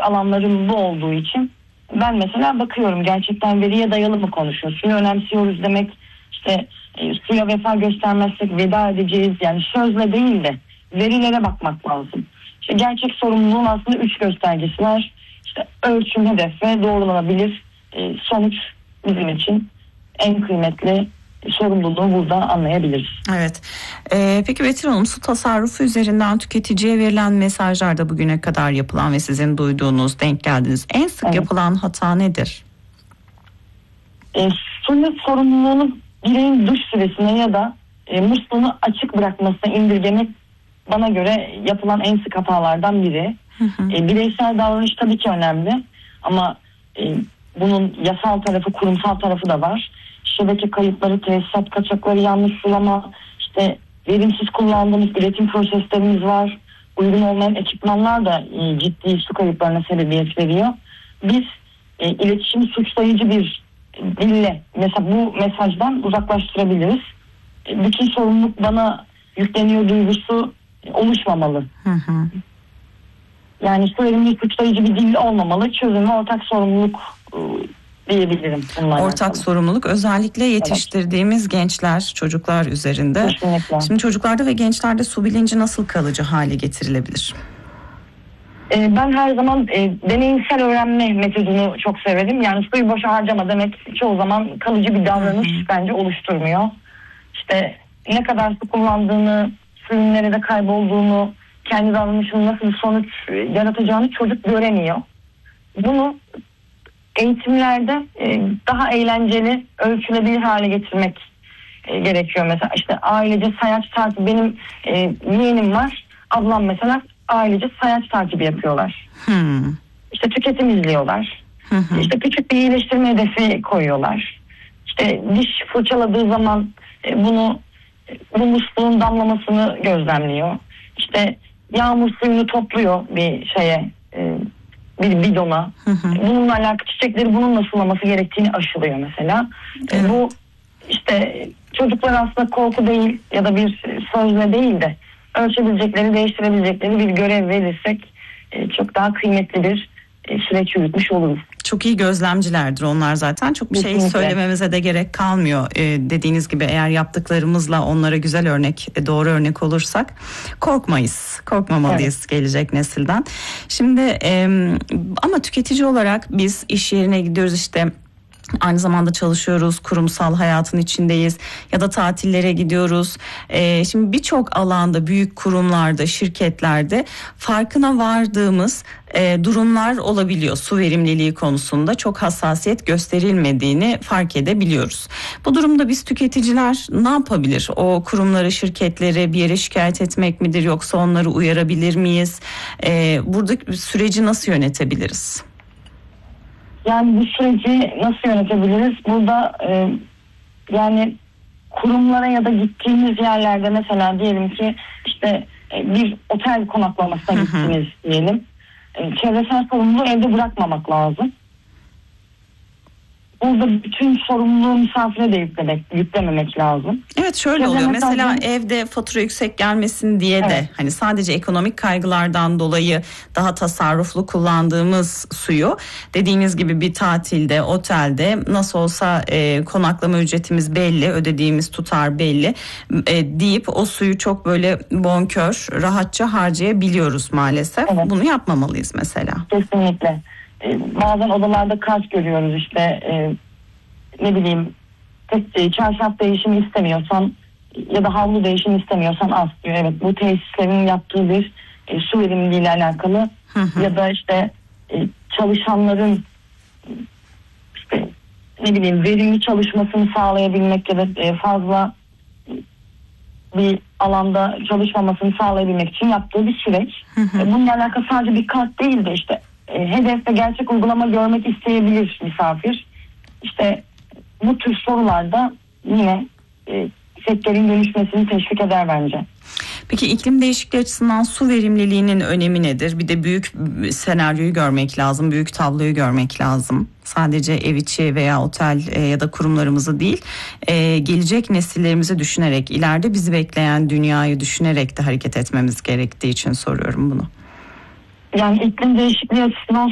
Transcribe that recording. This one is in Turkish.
alanlarım bu olduğu için ben mesela bakıyorum, gerçekten veriye dayalı mı konuşuyor? Suyu önemsiyoruz demek, işte suya vefa göstermezsek veda edeceğiz. Yani sözle değil de verilere bakmak lazım. İşte gerçek sorumluluğun aslında 3 göstergesi var. İşte ölçüm, hedef ve doğrulanabilir sonuç bizim için en kıymetli sorumluluğu burada anlayabiliriz. Evet. Peki Betül Hanım, su tasarrufu üzerinden tüketiciye verilen mesajlarda bugüne kadar yapılan ve sizin duyduğunuz, denk geldiğiniz en sık yapılan hata nedir? Suyun sorumluluğunu bireyin duş süresine ya da musluğunu açık bırakmasına indirgemek bana göre yapılan en sık hatalardan biri. Bireysel davranış tabii ki önemli ama bunun yasal tarafı, kurumsal tarafı da var. Şebeke kayıpları, tesisat kaçakları, yanlış sulama, işte verimsiz kullandığımız üretim proseslerimiz var. Uygun olmayan ekipmanlar da ciddi su kayıplarına sebebiyet veriyor. Biz iletişimi suçlayıcı bir dille mesela bu mesajdan uzaklaştırabiliriz. Bütün sorumluluk bana yükleniyor duygusu oluşmamalı. Yani su verimli suçlayıcı bir dil olmamalı. Çözüm ve ortak sorumluluk diyebilirim. Ortak sorumluluk özellikle yetiştirdiğimiz gençler, çocuklar üzerinde. Kesinlikle. Şimdi çocuklarda ve gençlerde su bilinci nasıl kalıcı hale getirilebilir? Ben her zaman deneyimsel öğrenme metodunu çok severim. Yani suyu boşa harcama demek çoğu zaman kalıcı bir davranış bence oluşturmuyor. İşte ne kadar su kullandığını, suyun nerede kaybolduğunu, kendi davranışının nasıl bir sonuç yaratacağını çocuk göremiyor. Bunu eğitimlerde daha eğlenceli, ölçülebilir hale getirmek gerekiyor. Mesela işte ailece sayaç takibi, benim yeğenim var, ablam mesela ailece sayaç takibi yapıyorlar. İşte tüketim izliyorlar. İşte küçük bir iyileştirme hedefi koyuyorlar. İşte diş fırçaladığı zaman bu musluğun damlamasını gözlemliyor. İşte yağmur suyunu topluyor bir şeye, bir bidona. Bununla alakalı çiçekleri bununla sulaması gerektiğini aşılıyor mesela. Bu işte çocuklar aslında korku değil ya da bir sözle değil de ölçebilecekleri, değiştirebilecekleri bir görev verirsek çok daha kıymetli bir süreç yürütmüş oluruz. Çok iyi gözlemcilerdir onlar zaten. Çok bir şey söylememize de gerek kalmıyor. Dediğiniz gibi eğer yaptıklarımızla onlara güzel örnek, doğru örnek olursak korkmayız. Korkmamalıyız gelecek nesilden. Şimdi ama tüketici olarak biz iş yerine gidiyoruz, işte aynı zamanda çalışıyoruz, kurumsal hayatın içindeyiz ya da tatillere gidiyoruz. Şimdi birçok alanda, büyük kurumlarda, şirketlerde farkına vardığımız durumlar olabiliyor. Su verimliliği konusunda çok hassasiyet gösterilmediğini fark edebiliyoruz. Bu durumda biz tüketiciler ne yapabilir? O kurumları, şirketleri bir yere şikayet etmek midir, yoksa onları uyarabilir miyiz? Burada süreci nasıl yönetebiliriz? Yani bu süreci nasıl yönetebiliriz? Burada yani kurumlara ya da gittiğimiz yerlerde, mesela diyelim ki işte bir otel konaklamasına gittiniz diyelim. Çevresel sorumluluğu evde bırakmamak lazım. Burada bütün sorumluluğu misafire de yüklememek lazım. Evet, şöyle oluyor. Mesela evde fatura yüksek gelmesin diye de hani sadece ekonomik kaygılardan dolayı daha tasarruflu kullandığımız suyu, dediğiniz gibi bir tatilde, otelde nasıl olsa konaklama ücretimiz belli, ödediğimiz tutar belli deyip o suyu çok böyle bonkör, rahatça harcayabiliyoruz maalesef. Bunu yapmamalıyız mesela. Kesinlikle. Bazen odalarda kart görüyoruz, işte ne bileyim çarşaf değişimi istemiyorsan ya da havlu değişimi istemiyorsan az diyor. Evet, bu tesislerin yaptığı bir su verimliliği ile alakalı ya da işte çalışanların işte ne bileyim verimli çalışmasını sağlayabilmek ya da fazla bir alanda çalışmamasını sağlayabilmek için yaptığı bir süreç. Bununla alakalı sadece bir kart değil de işte hedefte gerçek uygulama görmek isteyebilir misafir. İşte bu tür sorularda yine sektörün dönüşmesini teşvik eder bence. Peki iklim değişikliği açısından su verimliliğinin önemi nedir? Bir de büyük senaryoyu görmek lazım, büyük tabloyu görmek lazım. Sadece ev içi veya otel ya da kurumlarımızı değil, gelecek nesillerimizi düşünerek, ileride bizi bekleyen dünyayı düşünerek de hareket etmemiz gerektiği için soruyorum bunu. Yani iklim değişikliği açısından